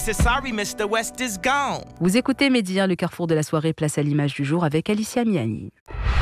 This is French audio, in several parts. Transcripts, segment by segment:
Sorry, Mr. West is gone. Vous écoutez Média, le carrefour de la soirée, place à l'image du jour avec Alicia Miani.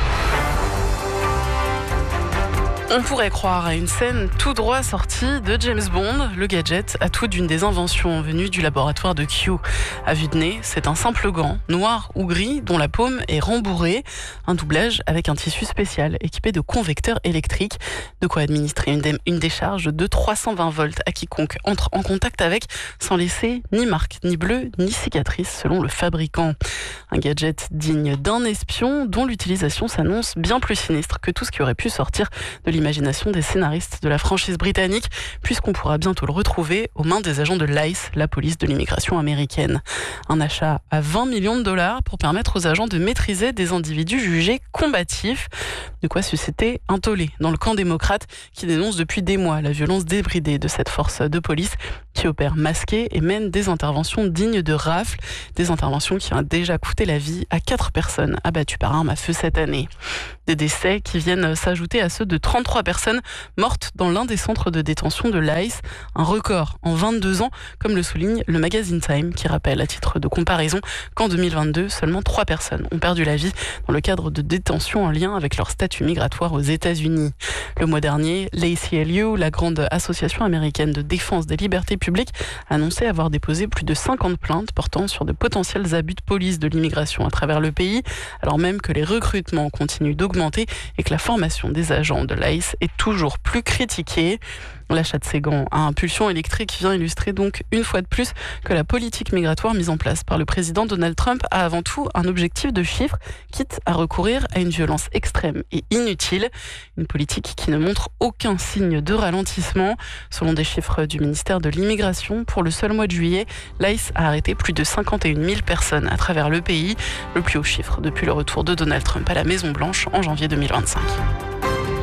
On pourrait croire à une scène tout droit sortie de James Bond. Le gadget a tout d'une des inventions venues du laboratoire de Q. À vue de nez, c'est un simple gant, noir ou gris, dont la paume est rembourrée. Un doublage avec un tissu spécial équipé de convecteurs électriques. De quoi administrer une décharge de 320 volts à quiconque entre en contact avec, sans laisser ni marque, ni bleu, ni cicatrice, selon le fabricant. Un gadget digne d'un espion, dont l'utilisation s'annonce bien plus sinistre que tout ce qui aurait pu sortir de l'imagination des scénaristes de la franchise britannique, puisqu'on pourra bientôt le retrouver aux mains des agents de l'ICE, la police de l'immigration américaine. Un achat à 20 millions de dollars pour permettre aux agents de maîtriser des individus jugés combatifs. De quoi susciter un tollé dans le camp démocrate qui dénonce depuis des mois la violence débridée de cette force de police qui opère masquée et mène des interventions dignes de rafles. Des interventions qui ont déjà coûté la vie à 4 personnes abattues par arme à feu cette année. Des décès qui viennent s'ajouter à ceux de 33 personnes mortes dans l'un des centres de détention de l'ICE. Un record en 22 ans, comme le souligne le magazine Time, qui rappelle à titre de comparaison qu'en 2022, seulement 3 personnes ont perdu la vie dans le cadre de détention en lien avec leur statut migratoire aux États-Unis. Le mois dernier, l'ACLU, la grande association américaine de défense des libertés publiques, annonçait avoir déposé plus de 50 plaintes portant sur de potentiels abus de police de l'immigration à travers le pays, alors même que les recrutements continuent d'augmenter et que la formation des agents de l'ICE est toujours plus critiquée. L'achat de ces gants à impulsion électrique vient illustrer donc une fois de plus que la politique migratoire mise en place par le président Donald Trump a avant tout un objectif de chiffres, quitte à recourir à une violence extrême et inutile. Une politique qui ne montre aucun signe de ralentissement. Selon des chiffres du ministère de l'Immigration, pour le seul mois de juillet, l'ICE a arrêté plus de 51 000 personnes à travers le pays, le plus haut chiffre depuis le retour de Donald Trump à la Maison-Blanche en janvier 2025.